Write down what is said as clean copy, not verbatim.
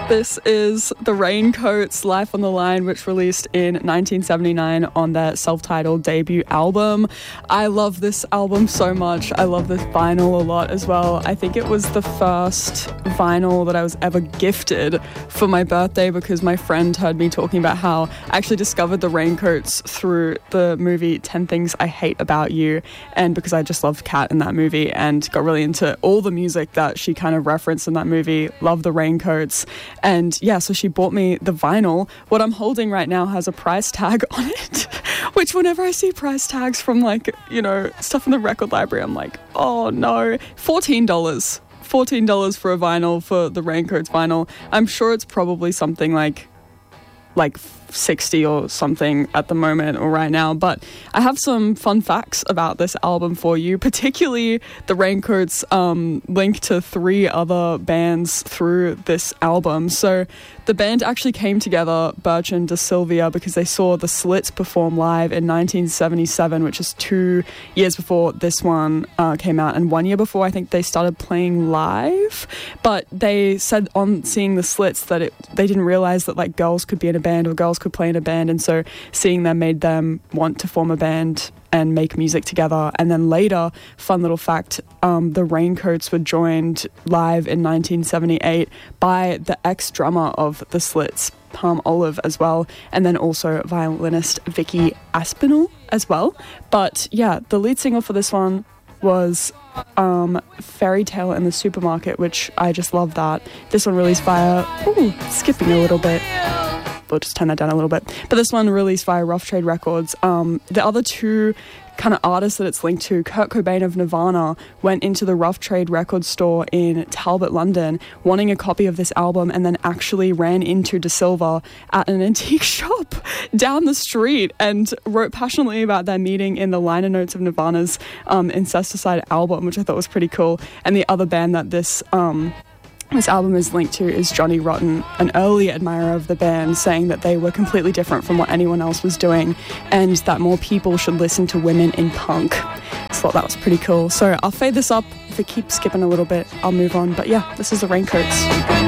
This is The Raincoats, Life on the Line, which released in 1979 on their self-titled debut album. I love this album so much. I love this vinyl a lot as well. I think it was the first vinyl that I was ever gifted for my birthday because my friend heard me talking about how I actually discovered The Raincoats through the movie 10 Things I Hate About You, and because I just loved Kat in that movie and got really into all the music that she kind of referenced in that movie. Love The Raincoats. And yeah, so she bought me the vinyl. What I'm holding right now has a price tag on it, which whenever I see price tags from stuff in the record library, I'm like, oh no, $14 for a vinyl, for the Raincoats vinyl. I'm sure it's probably something like 60 or something at the moment or right now, but I have some fun facts about this album for you, particularly the Raincoats link to 3 other bands through this album. So the band actually came together, Birch and De Sylvia, because they saw the Slits perform live in 1977, which is 2 years before this one came out, and 1 year before I think they started playing live. But they said on seeing the Slits that they didn't realize that girls could be in a band or girls could play in a band, and so seeing them made them want to form a band and make music together. And then later, fun little fact, the Raincoats were joined live in 1978 by the ex-drummer of the Slits, Palm Olive, as well, and then also violinist Vicky Aspinall as well. But yeah, the lead single for this one was Fairy Tale in the Supermarket, which I just love that. This one released via, skipping a little bit. We'll just turn that down a little bit. But this one released via Rough Trade Records. The other two kind of artists that it's linked to, Kurt Cobain of Nirvana went into the Rough Trade Records store in Talbot, London, wanting a copy of this album, and then actually ran into De Silva at an antique shop down the street and wrote passionately about their meeting in the liner notes of Nirvana's Incesticide album, which I thought was pretty cool. And the other band that this album is linked to is Johnny Rotten, an early admirer of the band, saying that they were completely different from what anyone else was doing and that more people should listen to women in punk. I thought that was pretty cool. So I'll fade this up. If it keeps skipping a little bit, I'll move on. But yeah, this is the Raincoats.